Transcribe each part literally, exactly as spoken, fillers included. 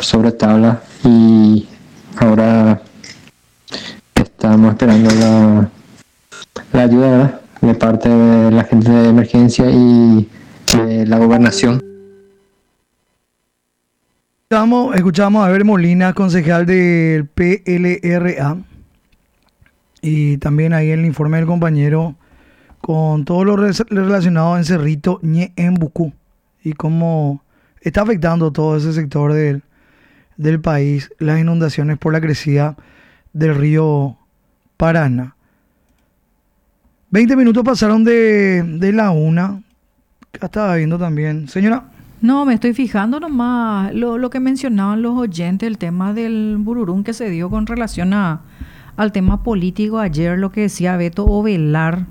sobre tabla y ahora estamos esperando la, la ayuda, ¿verdad?, de parte de la gente de emergencia y de la gobernación. Escuchamos, escuchamos a Ver Molina, concejal del P L R A, y también ahí el informe del compañero con todo lo relacionado en Cerrito Ñeembucú y cómo está afectando todo ese sector del, del país las inundaciones por la crecida del río Paraná. veinte minutos pasaron de, de la una. Acá estaba viendo también. Señora. No, me estoy fijando nomás lo, lo que mencionaban los oyentes, el tema del bururún que se dio con relación a, al tema político ayer, lo que decía Beto Ovelar.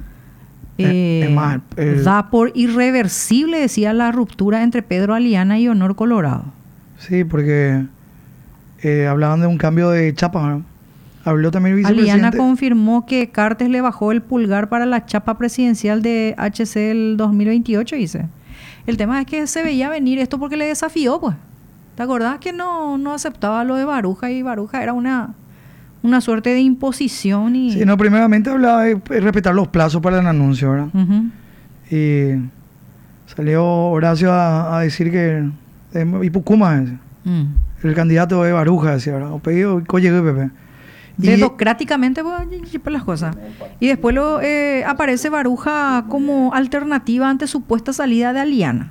Eh, es más, el... da por irreversible, decía, la ruptura entre Pedro Aliana y Honor Colorado. Sí, porque eh, hablaban de un cambio de chapa, ¿no? Habló también el vicepresidente. Aliana confirmó que Cartes le bajó el pulgar para la chapa presidencial de H C el dos mil veintiocho, dice. El tema es que se veía venir esto porque le desafió, pues. ¿Te acordás que no, no aceptaba lo de Baruja y Baruja era una, una suerte de imposición? Y... Sí, no, primeramente hablaba de respetar los plazos para el anuncio, ¿verdad? Uh-huh. Y salió Horacio a, a decir que y Pucuma, mm. el candidato de Baruja, decía, ¿verdad? O pedido, oye, Pepe. Democráticamente, pues, las cosas. Y después lo, eh, aparece Baruja como alternativa ante supuesta salida de Aliana.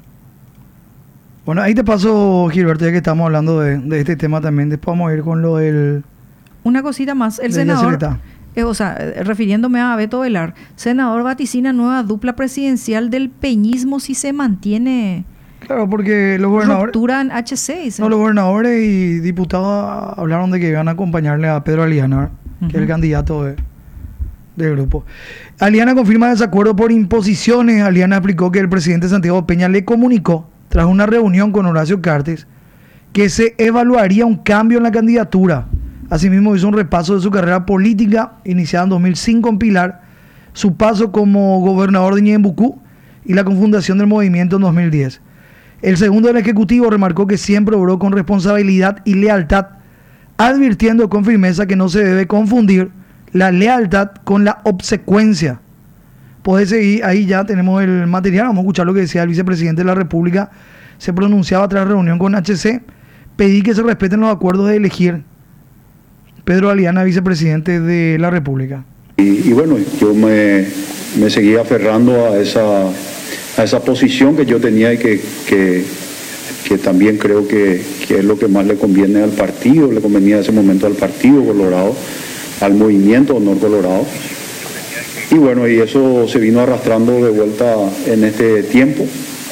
Bueno, ahí te paso, Gilberto, ya que estamos hablando de, de este tema también. Después vamos a ir con lo del... Una cosita más. El senador, eh, o sea, refiriéndome a Beto Velar, senador vaticina nueva dupla presidencial del peñismo si se mantiene... Claro, porque los gobernadores... Ruptura en H C, dice. No, los gobernadores y diputados hablaron de que iban a acompañarle a Pedro Aliana, uh-huh. que es el candidato de, del grupo. Aliana confirma desacuerdo por imposiciones. Aliana explicó que el presidente Santiago Peña le comunicó, tras una reunión con Horacio Cartes, que se evaluaría un cambio en la candidatura. Asimismo, hizo un repaso de su carrera política, iniciada en dos mil cinco en Pilar, su paso como gobernador de Ñeembucú y la confundación del movimiento en dos mil diez. El segundo del Ejecutivo remarcó que siempre obró con responsabilidad y lealtad, advirtiendo con firmeza que no se debe confundir la lealtad con la obsecuencia. Podés seguir, ahí ya tenemos el material, vamos a escuchar lo que decía el vicepresidente de la República. Se pronunciaba tras reunión con H C, pedí que se respeten los acuerdos de elegir. Pedro Aliana, vicepresidente de la República. Y, y bueno, yo me, me seguía aferrando a esa... a esa posición que yo tenía y que, que, que también creo que, que es lo que más le conviene al partido, le convenía en ese momento al Partido Colorado, al movimiento Honor Colorado. Y bueno, y eso se vino arrastrando de vuelta en este tiempo.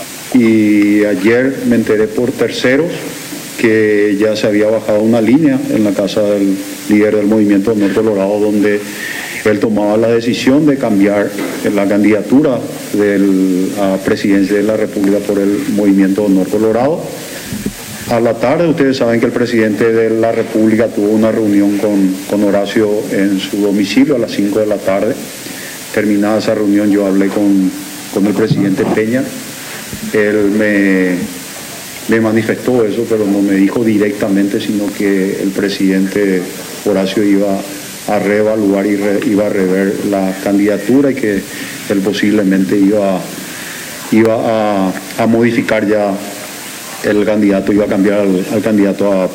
Y ayer me enteré por terceros que ya se había bajado una línea en la casa del líder del movimiento Honor Colorado, donde él tomaba la decisión de cambiar la candidatura de la presidencia de la República por el movimiento Honor Colorado. A la tarde, ustedes saben que el presidente de la República tuvo una reunión con, con Horacio en su domicilio a las cinco de la tarde. Terminada esa reunión, yo hablé con, con el presidente Peña. Él me, me manifestó eso, pero no me dijo directamente, sino que el presidente Horacio iba a reevaluar y re, iba a rever la candidatura y que él posiblemente iba, iba a, a modificar ya el candidato, iba a cambiar al, al candidato a, a,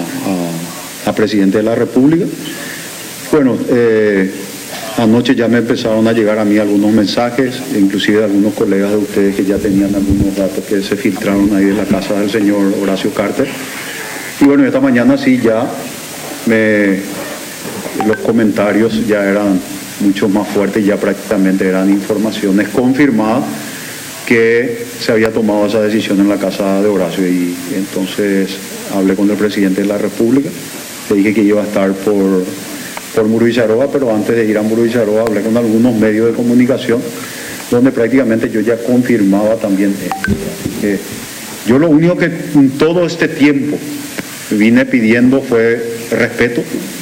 a, a presidente de la República. Bueno, eh, anoche ya me empezaron a llegar a mí algunos mensajes, inclusive de algunos colegas de ustedes que ya tenían algunos datos que se filtraron ahí de la casa del señor Horacio Cartes. Y bueno, esta mañana sí ya me... los comentarios ya eran mucho más fuertes, ya prácticamente eran informaciones confirmadas que se había tomado esa decisión en la casa de Horacio. Y entonces hablé con el presidente de la República, le dije que iba a estar por, por Murubicharoa, pero antes de ir a Murubicharoa hablé con algunos medios de comunicación donde prácticamente yo ya confirmaba también esto. Eh, yo lo único que en todo este tiempo vine pidiendo fue respeto.